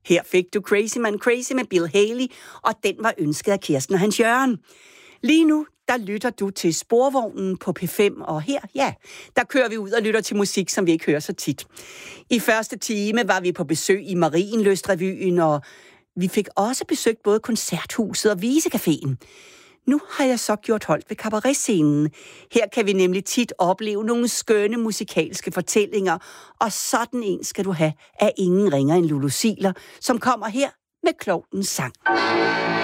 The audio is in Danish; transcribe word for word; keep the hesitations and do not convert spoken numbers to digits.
Her fik du Crazy Man Crazy med Bill Haley, og den var ønsket af Kirsten og Hans Jørgen. Lige nu, der lytter du til Sporvognen på P fem, og her, ja, der kører vi ud og lytter til musik, som vi ikke hører så tit. I første time var vi på besøg i Marienlyst-revyen, og vi fik også besøgt både Koncerthuset og Visecaféen. Nu har jeg så gjort holdt ved kabaretscenen. Her kan vi nemlig tit opleve nogle skønne musikalske fortællinger, og sådan en skal du have af ingen ringer end Lulu Ziegler, som kommer her med Klovnens sang.